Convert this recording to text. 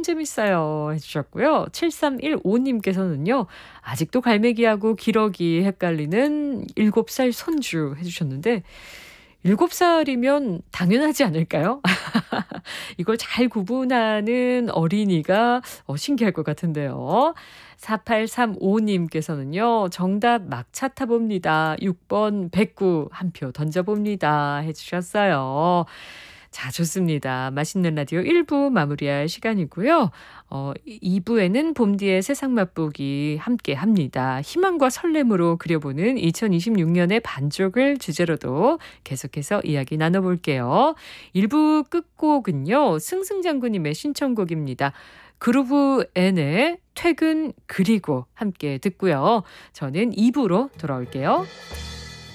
재밌어요 해주셨고요. 7315님께서는요. 아직도 갈매기하고 기러기 헷갈리는 7살 손주 해주셨는데 7살이면 당연하지 않을까요? 이걸 잘 구분하는 어린이가 신기할 것 같은데요. 4835님께서는요. 정답 막차 타봅니다. 6번 백구 한 표 던져봅니다 해주셨어요. 자, 좋습니다. 맛있는 라디오 1부 마무리할 시간이고요. 2부에는 봄디의 세상 맛보기 함께 합니다. 희망과 설렘으로 그려보는 2026년의 반쪽을 주제로도 계속해서 이야기 나눠볼게요. 1부 끝곡은요. 승승장구님의 신청곡입니다. 그루브 N의 퇴근 그리고 함께 듣고요. 저는 2부로 돌아올게요.